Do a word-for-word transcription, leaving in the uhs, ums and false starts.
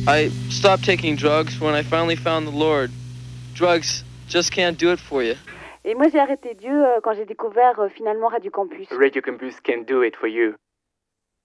I stopped taking drugs when I finally found the Lord. Drugs just can't do it for you. Et moi, j'ai arrêté Dieu euh, quand j'ai découvert euh, finalement Radio Campus. Radio Campus can do it for you.